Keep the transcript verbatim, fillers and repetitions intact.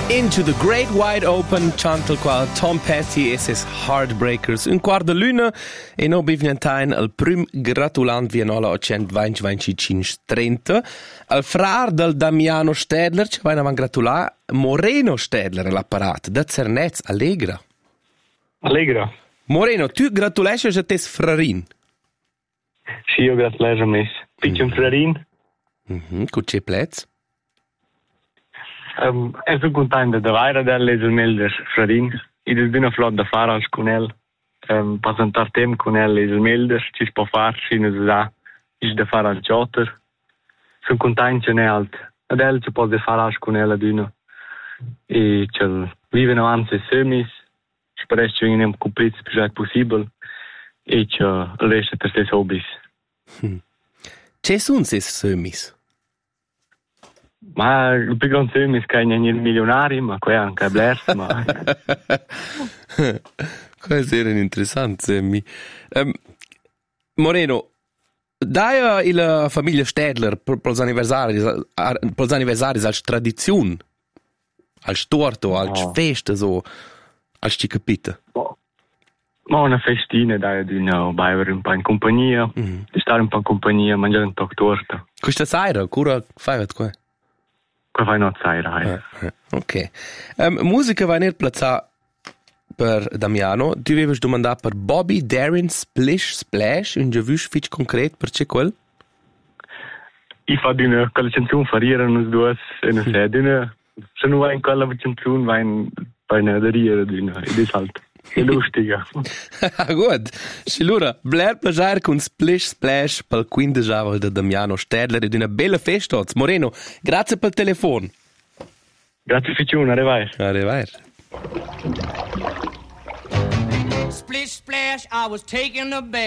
Into the Great Wide Open, chantal qua Tom Petty e ses Heartbreakers. Un quart de luna e no bivnentain al prim gratulant vienola o cent vingt venticinque trenta. Al frar del Damiano Stedler, ci vain avan gratular Moreno Stedler l'apparat, da Zernez, Allegra. Allegra. Moreno, tu gratulesces a tes frarin? Sì, io gratulesce a mes. Piccion mm. frarin. Mm-hmm. Cu ce plez? Um, e sono contento da vaira delle esmelder frarin. Id es bina flot da fare als con el. Um, passantar tem con el esmelder, ci si può far fino da is da fare al jotter. Sono contento ne alt. Adel ci può da fare als con el aduna. E ci viven avanti e semis. Spero che vengono completi il più possibile. E ci resta per se hobbies. Hmm. Ce sono se semis? Ma il più grande sogno è che non è milionario, ma qui è anche a Blair. Ma... Questo era interessante. Um, Moreno, dai la famiglia Stedler per gli anniversari, per gli anniversari als tradizione, als torto, als oh. festa, so, als ci capite? Ma una festina, dai, di no, bere un po' in compagnia, mm-hmm. di stare un po' in compagnia, mangiare un po' torta. Questa sera, cura fai qua? Qua fai una sera, eh. Ah, ok. Um, musica va nel plaza per Damiano. Tu avevi domandato per Bobby Darin Splish Splash, un giavush fitch concret per c'è quel? Io fa di una, quella canzone farire nos due, e non sei, di una, se non vai in quella canzone, vai in, vai in aderire, di una, e di salto. È lustica. Gut. Și allora, Blair plagiare con Splish Splash pel quindici aval de Damiano Stedler ed una bella festa. Moreno, grazie pel telefono. Grazie Ficiun, arrivai. Arrivai. Splish Splash, I was taking a bath.